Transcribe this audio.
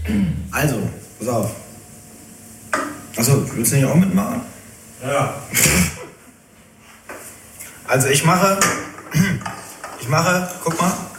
Also, pass auf. Achso, willst du nicht auch mitmachen? Ja. Also ich mache, guck mal.